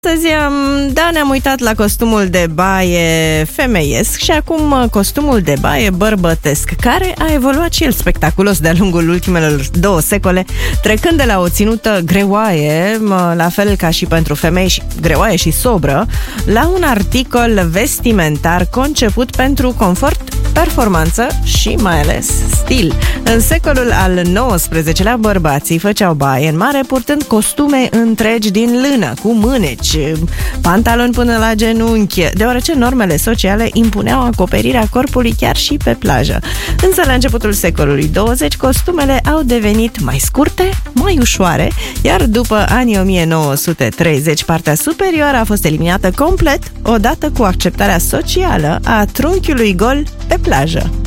Astăzi, ne-am uitat la costumul de baie femeiesc și acum costumul de baie bărbătesc, care a evoluat și el spectaculos de-a lungul ultimelor 2 secole, trecând de la o ținută greoaie, la fel ca și pentru femei, greoaie și sobră, la un articol vestimentar conceput pentru confort, performanță și mai ales stil. În secolul al XIX-lea, bărbații făceau baie în mare purtând costume întregi din lână, cu mâneci, pantaloni până la genunchi, deoarece normele sociale impuneau acoperirea corpului chiar și pe plajă. Însă la începutul secolului 20, costumele au devenit mai scurte, mai ușoare, iar după anii 1930, partea superioară a fost eliminată complet, odată cu acceptarea socială a trunchiului gol pe plajă.